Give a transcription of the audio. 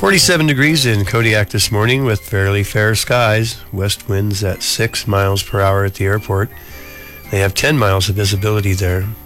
47 degrees in Kodiak this morning with fairly fair skies. West winds at 6 miles per hour at the airport. They have 10 miles of visibility there.